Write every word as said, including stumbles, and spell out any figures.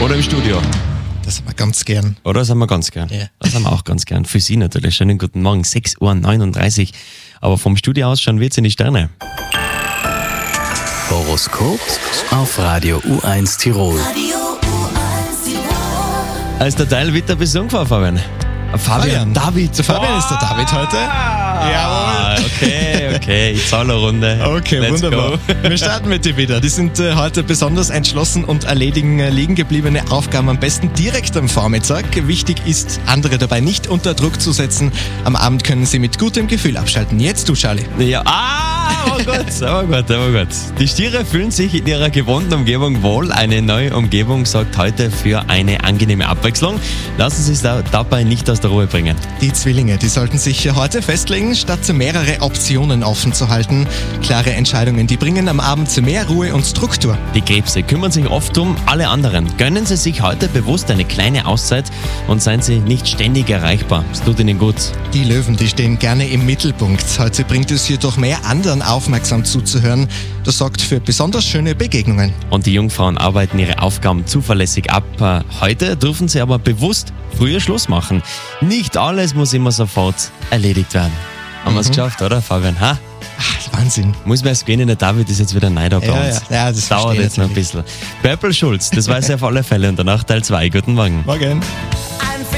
oder im Studio? Das haben wir ganz gern. Oder das haben wir ganz gern. Ja. Das haben wir auch ganz gern. Für Sie natürlich. Schönen guten Morgen, sechs Uhr neununddreißig. Aber vom Studio aus schauen wir jetzt in die Sterne. Horoskop auf Radio U eins Tirol. Als der Teil wird der Besung vor Fabian. Fabian, David. Der Fabian ist der David heute. Ah, okay, okay. Ich zahle eine Runde. Okay, Let's wunderbar. go. Wir starten mit dir wieder. Die sind äh, heute besonders entschlossen und erledigen äh, liegen gebliebene Aufgaben am besten direkt am Vormittag. Wichtig ist, andere dabei nicht unter Druck zu setzen. Am Abend können sie mit gutem Gefühl abschalten. Jetzt du, Charlie. Ja, ah, oh Gott, oh Gott, oh Gott. Die Stiere fühlen sich in ihrer gewohnten Umgebung wohl. Eine neue Umgebung sorgt heute für eine angenehme Abwechslung. Lassen Sie es da, dabei nicht aus der Ruhe bringen. Die Zwillinge, die sollten sich heute festlegen, statt mehrere Optionen offen zu halten. Klare Entscheidungen, die bringen am Abend mehr Ruhe und Struktur. Die Krebse kümmern sich oft um alle anderen. Gönnen Sie sich heute bewusst eine kleine Auszeit und seien Sie nicht ständig erreichbar. Es tut Ihnen gut. Die Löwen, die stehen gerne im Mittelpunkt. Heute bringt es jedoch mehr anderen aufmerksam zuzuhören. Das sorgt für besonders schöne Begegnungen. Und die Jungfrauen arbeiten ihre Aufgaben zuverlässig ab. Heute dürfen sie aber bewusst früher Schluss machen. Nicht alles muss immer sofort erledigt werden. Haben wir es geschafft, oder Fabian? Ha? Ach, Wahnsinn. Muss man erst gehen, der David ist jetzt wieder neu da bei Ja, uns. ja. Ja, das dauert verstehe jetzt noch ein natürlich. bisschen. Purple Schulz, das weiß ich auf alle Fälle. Und danach Teil zwei. Guten Morgen. Morgen.